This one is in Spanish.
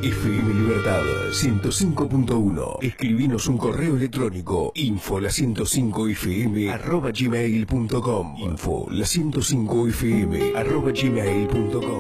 FM Libertad 105.1. Escribinos un correo electrónico info105fm@gmail.com. Info105fm@gmail.com.